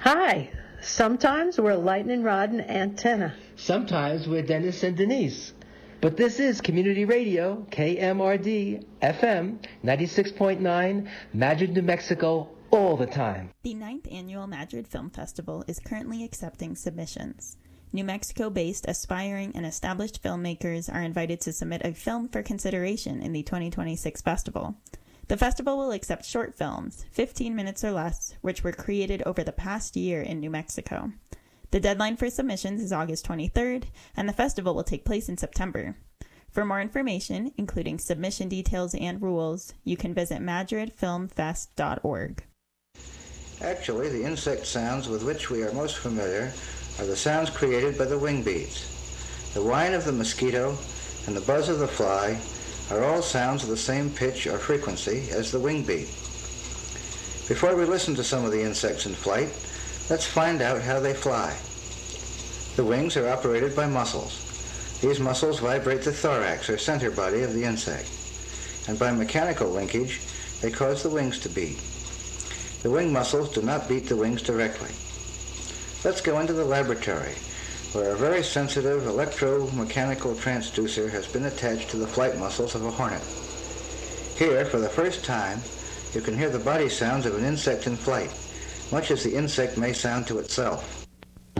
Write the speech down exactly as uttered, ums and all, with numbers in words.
Hi. Sometimes we're Lightning Rod and Antenna. Sometimes we're Dennis and Denise. But this is Community Radio, K M R D, F M, ninety-six point nine, Madrid, New Mexico, all the time. The ninth Annual Madrid Film Festival is currently accepting submissions. New Mexico-based aspiring and established filmmakers are invited to submit a film for consideration in the twenty twenty-six festival. The festival will accept short films, fifteen minutes or less, which were created over the past year in New Mexico. The deadline for submissions is August twenty-third, and the festival will take place in September. For more information, including submission details and rules, you can visit madrid film fest dot org. Actually, the insect sounds with which we are most familiar are the sounds created by the wing beats. The whine of the mosquito and the buzz of the fly are all sounds of the same pitch or frequency as the wing beat. Before we listen to some of the insects in flight, let's find out how they fly. The wings are operated by muscles. These muscles vibrate the thorax or center body of the insect, and by mechanical linkage, they cause the wings to beat. The wing muscles do not beat the wings directly. Let's go into the laboratory, where a very sensitive electromechanical transducer has been attached to the flight muscles of a hornet. Here, for the first time, you can hear the body sounds of an insect in flight, much as the insect may sound to itself.